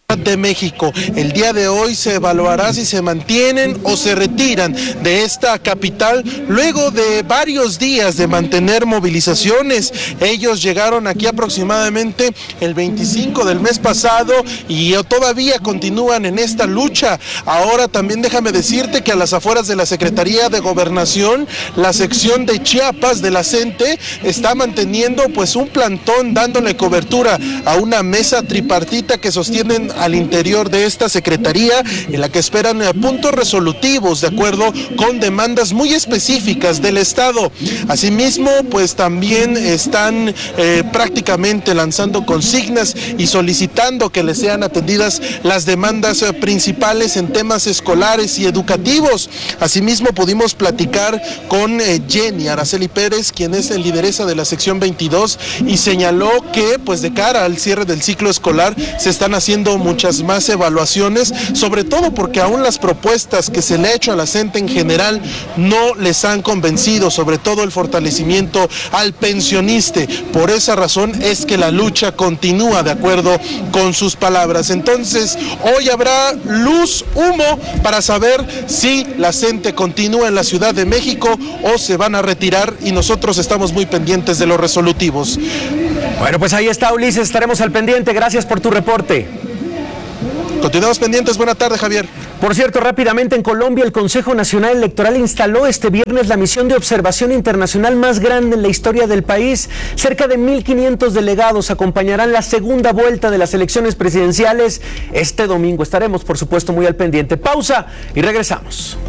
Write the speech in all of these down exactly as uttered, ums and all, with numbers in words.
de México. El día de hoy se evaluará si se mantienen o se retiran de esta capital luego de varios días de mantener movilizaciones. Ellos llegaron aquí aproximadamente el veinticinco del mes pasado y todavía continúan en esta lucha. Ahora también déjame decirte que a las afueras de la Secretaría de Gobernación, la sección de Chiapas de la CENTE está manteniendo pues un plantón dándole cobertura a una mesa tripartita que sostienen al interior de esta secretaría, en la que esperan puntos resolutivos de acuerdo con demandas muy específicas del Estado. Asimismo, pues también están eh, prácticamente lanzando consignas y solicitando que les sean atendidas las demandas eh, principales en temas escolares y educativos. Asimismo, pudimos platicar con eh, Jenny Araceli Pérez, quien es la lideresa de la sección veintidós, y señaló que pues de cara al cierre del ciclo escolar se están haciendo muchas más evaluaciones, sobre todo porque aún las propuestas que se le ha hecho a la CENTE en general no les han convencido, sobre todo el fortalecimiento al pensionista. Por esa razón es que la lucha continúa de acuerdo con sus palabras. Entonces, hoy habrá luz, humo, para saber si la CENTE continúa en la Ciudad de México o se van a retirar, y nosotros estamos muy pendientes de los resolutivos. Bueno, pues ahí está, Ulises, estaremos al pendiente. Gracias por tu reporte. Continuamos pendientes. Buena tarde, Javier. Por cierto, rápidamente, en Colombia, el Consejo Nacional Electoral instaló este viernes la misión de observación internacional más grande en la historia del país. Cerca de mil quinientos delegados acompañarán la segunda vuelta de las elecciones presidenciales este domingo. Estaremos, por supuesto, muy al pendiente. Pausa y regresamos.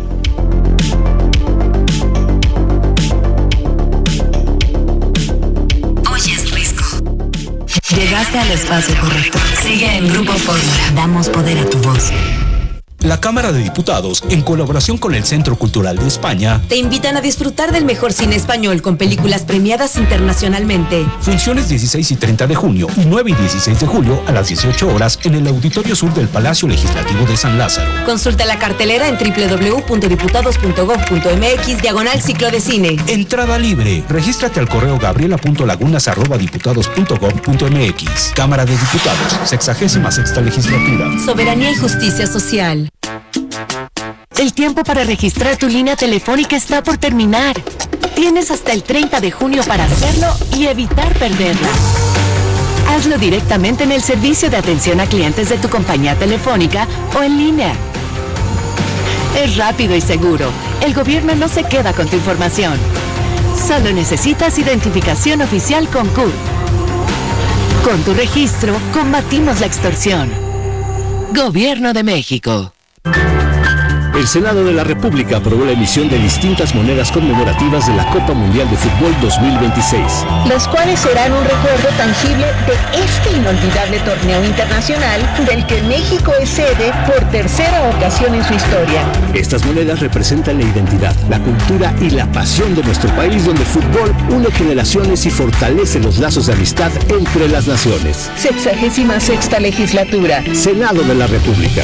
Llegaste al espacio correcto. Sigue en Grupo Fórmula. Damos poder a tu voz. La Cámara de Diputados, en colaboración con el Centro Cultural de España, te invitan a disfrutar del mejor cine español con películas premiadas internacionalmente. Funciones dieciséis y treinta de junio y nueve y dieciséis de julio a las dieciocho horas en el Auditorio Sur del Palacio Legislativo de San Lázaro. Consulta la cartelera en doble u doble u doble u punto diputados punto gob punto eme equis diagonal ciclo de cine. Entrada libre. Regístrate al correo gabriela punto lagunas arroba diputados punto gob punto eme equis. Cámara de Diputados, sexagésima sexta legislatura. Soberanía y justicia social. El tiempo para registrar tu línea telefónica está por terminar. Tienes hasta el treinta de junio para hacerlo y evitar perderla. Hazlo directamente en el servicio de atención a clientes de tu compañía telefónica o en línea. Es rápido y seguro. El gobierno no se queda con tu información. Solo necesitas identificación oficial con C U R. Con tu registro, combatimos la extorsión. Gobierno de México. El Senado de la República aprobó la emisión de distintas monedas conmemorativas de la Copa Mundial de Fútbol dos mil veintiséis. Las cuales serán un recuerdo tangible de este inolvidable torneo internacional del que México es sede por tercera ocasión en su historia. Estas monedas representan la identidad, la cultura y la pasión de nuestro país, donde el fútbol une generaciones y fortalece los lazos de amistad entre las naciones. Sexagésima sexta legislatura. Senado de la República.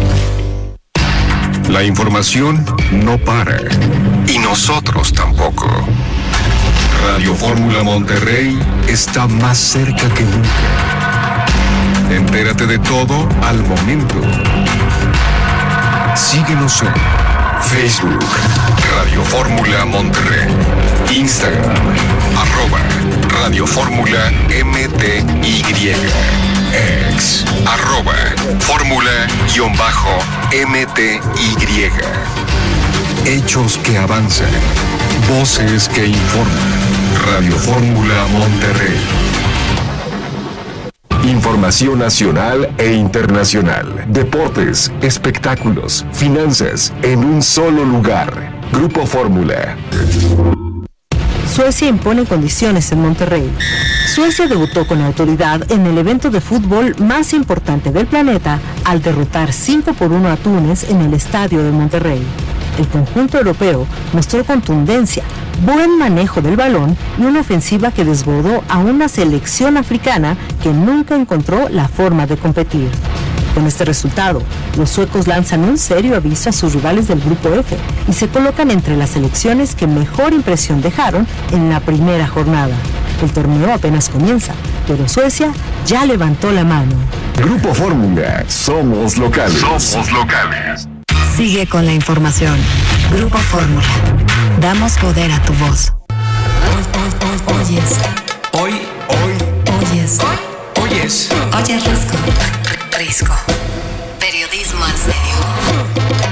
La información no para, y nosotros tampoco. Radio Fórmula Monterrey está más cerca que nunca. Entérate de todo al momento. Síguenos en Facebook, Radio Fórmula Monterrey, Instagram, arroba Radio Fórmula M T Y, ex, arroba Fórmula-M T Y. Hechos que avanzan, voces que informan. Radio Fórmula Monterrey. Información nacional e internacional. Deportes, espectáculos, finanzas, en un solo lugar. Grupo Fórmula. Suecia impone condiciones en Monterrey. Suecia debutó con autoridad en el evento de fútbol más importante del planeta al derrotar cinco por uno a Túnez en el estadio de Monterrey. El conjunto europeo mostró contundencia, buen manejo del balón y una ofensiva que desbordó a una selección africana que nunca encontró la forma de competir. Con este resultado, los suecos lanzan un serio aviso a sus rivales del Grupo F y se colocan entre las selecciones que mejor impresión dejaron en la primera jornada. El torneo apenas comienza, pero Suecia ya levantó la mano. Grupo Fórmula, somos locales. Somos locales. Sigue con la información. Grupo Fórmula. Damos poder a tu voz. Oyes. Hoy, hoy, Oyes. oyes. Oyes Risco. Risco. Periodismo al serio.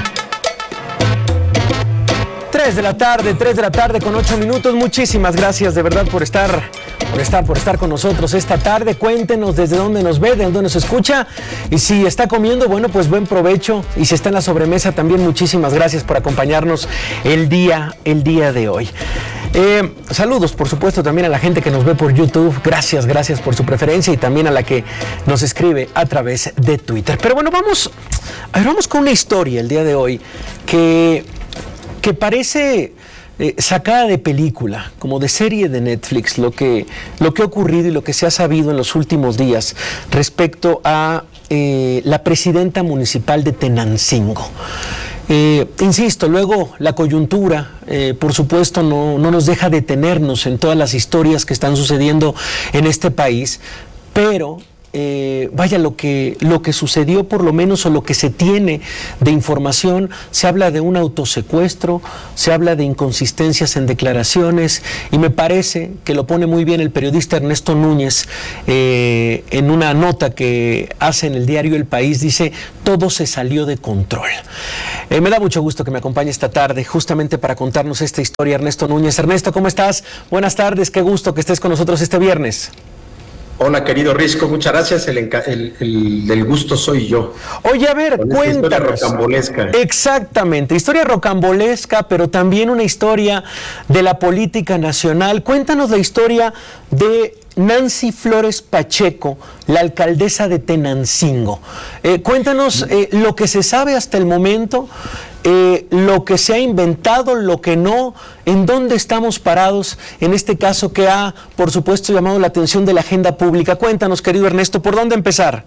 tres de la tarde, tres de la tarde con ocho minutos. Muchísimas gracias de verdad por estar, por estar, por estar con nosotros esta tarde. Cuéntenos desde dónde nos ve, de dónde nos escucha. Y si está comiendo, bueno, pues buen provecho. Y si está en la sobremesa también, muchísimas gracias por acompañarnos el día, el día de hoy. Eh, saludos, por supuesto, también a la gente que nos ve por YouTube. Gracias, gracias por su preferencia y también a la que nos escribe a través de Twitter. Pero bueno, vamos, a ver, vamos con una historia el día de hoy que... que parece eh, sacada de película, como de serie de Netflix, lo que, lo que ha ocurrido y lo que se ha sabido en los últimos días respecto a eh, la presidenta municipal de Tenancingo. Eh, insisto, luego la coyuntura, eh, por supuesto, no, no nos deja detenernos en todas las historias que están sucediendo en este país, pero... Eh, vaya, lo que, lo que sucedió por lo menos o lo que se tiene de información, se habla de un autosecuestro, se habla de inconsistencias en declaraciones y me parece que lo pone muy bien el periodista Ernesto Núñez eh, en una nota que hace en el diario El País, dice: todo se salió de control. Eh, me da mucho gusto que me acompañe esta tarde justamente para contarnos esta historia Ernesto Núñez. Ernesto, ¿cómo estás? Buenas tardes, qué gusto que estés con nosotros este viernes. Hola, querido Risco, muchas gracias. El, el, el del gusto soy yo. Oye, a ver, con cuéntanos. Historia rocambolesca. Exactamente, historia rocambolesca, pero también una historia de la política nacional. Cuéntanos la historia de Nancy Flores Pacheco, la alcaldesa de Tenancingo. Eh, cuéntanos eh, lo que se sabe hasta el momento, eh, lo que se ha inventado, lo que no, en dónde estamos parados en este caso que ha, por supuesto, llamado la atención de la agenda pública. Cuéntanos, querido Ernesto, ¿por dónde empezar?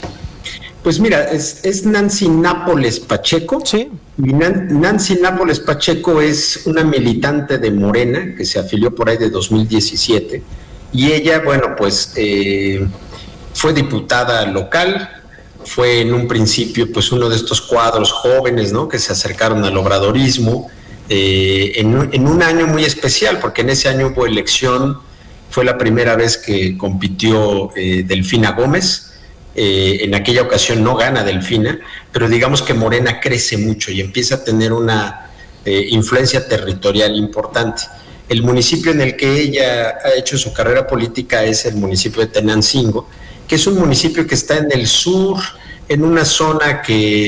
Pues mira, es, es Nancy Nápoles Pacheco. Sí. Y Nan, Nancy Nápoles Pacheco es una militante de Morena que se afilió por ahí de dos mil diecisiete. Y ella, bueno, pues eh, fue diputada local, fue en un principio pues uno de estos cuadros jóvenes, ¿no?, que se acercaron al obradorismo, eh, en, en un año muy especial, porque en ese año hubo elección, fue la primera vez que compitió eh, Delfina Gómez, eh, en aquella ocasión no gana Delfina, pero digamos que Morena crece mucho y empieza a tener una eh, influencia territorial importante. El municipio en el que ella ha hecho su carrera política es el municipio de Tenancingo, que es un municipio que está en el sur, en una zona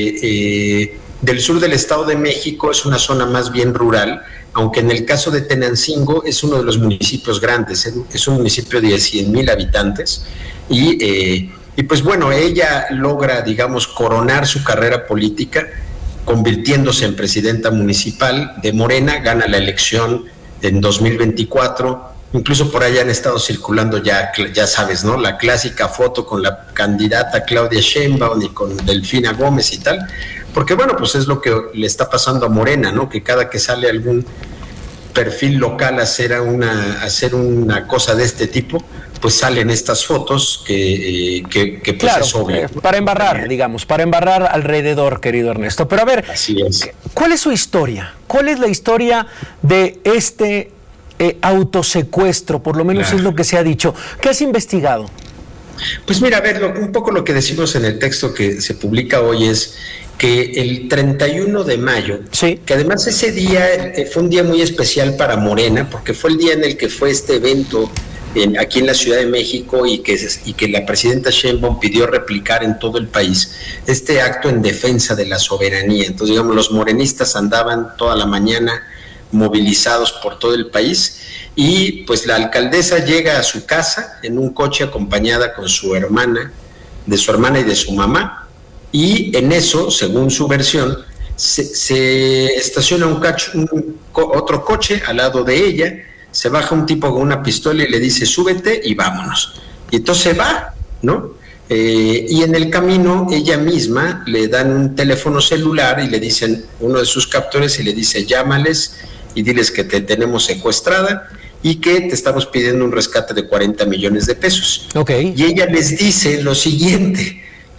que eh, del sur del Estado de México, es una zona más bien rural, aunque en el caso de Tenancingo es uno de los municipios grandes, es un municipio de cien mil habitantes, y, eh, y pues bueno, ella logra, digamos, coronar su carrera política, convirtiéndose en presidenta municipal de Morena, gana la elección en dos mil veinticuatro, incluso por allá han estado circulando ya, ya sabes, ¿no?, la clásica foto con la candidata Claudia Sheinbaum y con Delfina Gómez y tal, porque bueno, pues es lo que le está pasando a Morena, ¿no?, que cada que sale algún perfil local a hacer una, a hacer una cosa de este tipo, pues salen estas fotos que, eh, que, que pues claro, es obvio. Eh, para embarrar, digamos, para embarrar alrededor, querido Ernesto. Pero a ver, así es. ¿Cuál es su historia? ¿Cuál es la historia de este eh, autosecuestro? Por lo menos claro. Es lo que se ha dicho. ¿Qué has investigado? Pues mira, a ver, lo, un poco lo que decimos en el texto que se publica hoy es que el treinta y uno de mayo, sí. que además ese día eh, fue un día muy especial para Morena, porque fue el día en el que fue este evento en, aquí en la Ciudad de México y que, y que la presidenta Sheinbaum pidió replicar en todo el país este acto en defensa de la soberanía. Entonces, digamos, los morenistas andaban toda la mañana movilizados por todo el país y pues la alcaldesa llega a su casa en un coche acompañada con su hermana, de su hermana y de su mamá, y en eso, según su versión, se, se estaciona un, cacho, un otro coche al lado de ella, se baja un tipo con una pistola y le dice súbete y vámonos, y entonces se va, ¿no? Eh, y en el camino ella misma le dan un teléfono celular y le dicen, uno de sus captores, y le dice llámales y diles que te tenemos secuestrada y que te estamos pidiendo un rescate de cuarenta millones de pesos. Okay. Y ella les dice lo siguiente,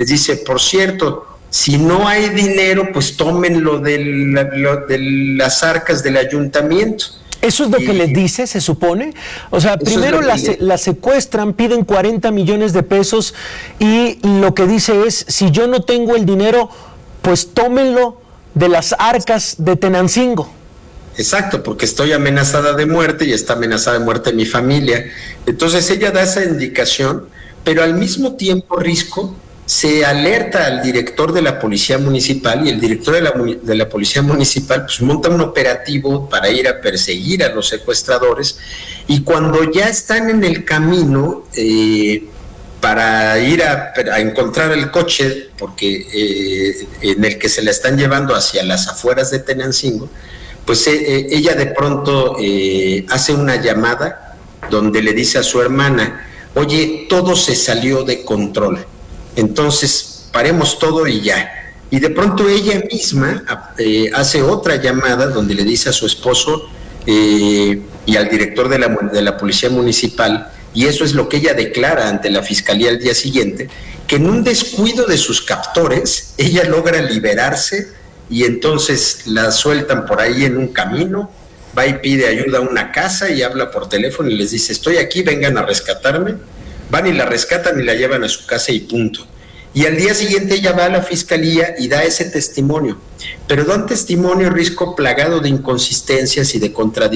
les dice, por cierto, si no hay dinero, pues tómenlo de, la, lo, de las arcas del ayuntamiento. ¿Eso es lo y, que les dice, se supone? O sea, primero la, se, la secuestran, piden cuarenta millones de pesos y lo que dice es, si yo no tengo el dinero, pues tómenlo de las arcas de Tenancingo. Exacto, porque estoy amenazada de muerte y está amenazada de muerte mi familia. Entonces ella da esa indicación, pero al mismo tiempo, Risco, se alerta al director de la policía municipal y el director de la, de la policía municipal pues monta un operativo para ir a perseguir a los secuestradores, y cuando ya están en el camino eh, para ir a, a encontrar el coche, porque eh, en el que se la están llevando hacia las afueras de Tenancingo, pues eh, ella de pronto eh, hace una llamada donde le dice a su hermana, oye, todo se salió de control, entonces paremos todo y ya. Y de pronto ella misma eh, hace otra llamada donde le dice a su esposo eh, y al director de la, de la policía municipal, y eso es lo que ella declara ante la fiscalía al día siguiente, que en un descuido de sus captores, ella logra liberarse y entonces la sueltan por ahí en un camino, va y pide ayuda a una casa y habla por teléfono y les dice, estoy aquí, vengan a rescatarme. Van y la rescatan y la llevan a su casa y punto. Y al día siguiente ella va a la fiscalía y da ese testimonio, pero da un testimonio, Risco, plagado de inconsistencias y de contradicciones.